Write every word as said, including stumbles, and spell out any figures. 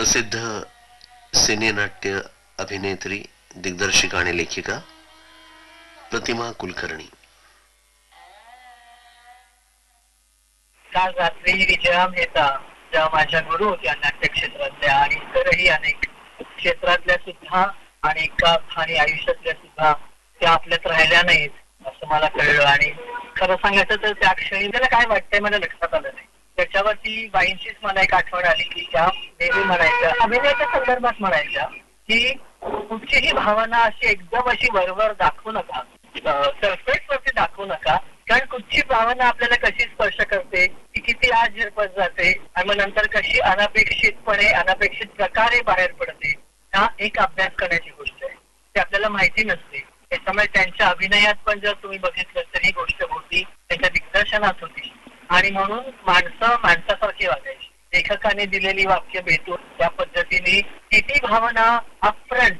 प्रसिद्ध सिनेनाट्य अभिनेत्री, दिग्दर्शिका आणि लेखिका प्रतिमा कुलकर्णी. काल रात्री विजया मेहता ज्या माझ्या गुरु होत्या नाट्य क्षेत्रातल्या आणि इतरही अनेक क्षेत्रातल्या सुद्धा आणि आणि आयुष्यातल्या सुद्धा त्या आपल्यात राहिल्या नाहीत असं मला कळलं. आणि खरं सांगायचं तर त्या क्षणी त्याला काय वाटतंय मला लक्षात आलं नाही. त्याच्यावरती बाईंचीच मला एक आठवण आली की त्या नेहमी म्हणायच्या, अभिनयाच्या संदर्भात म्हणायच्या की कुठचीही भावना अशी एकदम अशी वरवर दाखवू नका, सरफेस वरती दाखवू नका, कारण कुठची भावना आपल्याला कशी स्पर्श करते, ती किती आज झिरपत जाते आणि मग नंतर कशी अनपेक्षितपणे अनपेक्षित प्रकारे बाहेर पडते, हा एक अभ्यास करण्याची गोष्ट आहे. ते आपल्याला माहिती नसते. त्याच्यामुळे त्यांच्या अभिनयात पण जर तुम्ही बघितलं तर ही गोष्ट होती, त्यांच्या दिग्दर्शनात होती. आणि म्हणून माणसं माणसासारखी वागायची. लेखकाने दिलेली वाक्य भेटून त्या पद्धतीने किती भावना अपफ्रंट